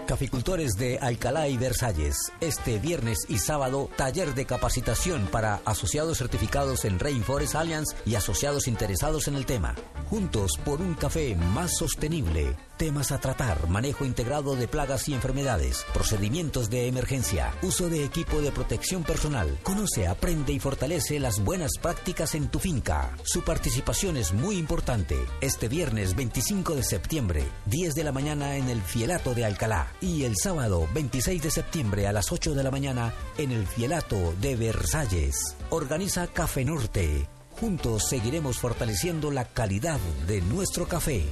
caficultores de Alcalá y Versalles. Este viernes y sábado, taller de capacitación para asociados certificados en Rainforest Alliance y asociados interesados en el tema. Juntos por un café más sostenible. Temas a tratar: manejo integrado de plagas y enfermedades, procedimientos de emergencia, uso de equipo de protección personal. Conoce, aprende y fortalece las buenas prácticas en tu finca. Su participación es muy importante. Este viernes 25 de septiembre, 10 de la mañana en el Fielato de Alcalá, y el sábado 26 de septiembre a las 8 de la mañana en el Fielato de Versalles. Organiza Café Norte. Juntos seguiremos fortaleciendo la calidad de nuestro café.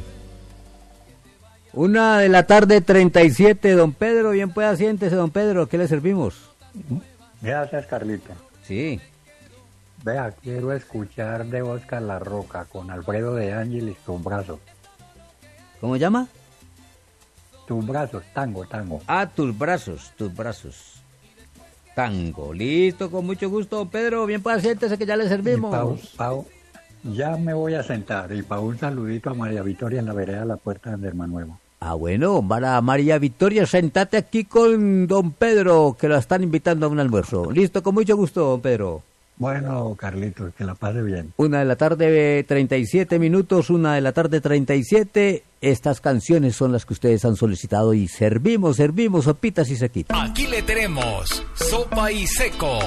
1:37 p.m, don Pedro. Bien, pueda, siéntese, don Pedro. ¿Qué le servimos? Gracias, Carlito. Sí. Vea, quiero escuchar de Oscar La Roca con Alfredo de Ángeles, Tus Brazos. ¿Cómo llama? Tus Brazos, tango. Ah, Tus Brazos. Tango. Listo, con mucho gusto, don Pedro. Bien, pueda, siéntese que ya le servimos. Pau, ya me voy a sentar. Y para un saludito a María Victoria en la vereda de la Puerta de Hermano Nuevo. Ah, bueno, para María Victoria, sentate aquí con don Pedro, que la están invitando a un almuerzo. Listo, con mucho gusto, don Pedro. Bueno, Carlitos, que la pase bien. 1:37 p.m, 1:37 p.m. Estas canciones son las que ustedes han solicitado y servimos sopitas y sequitas. Aquí le tenemos Sopa y Seco.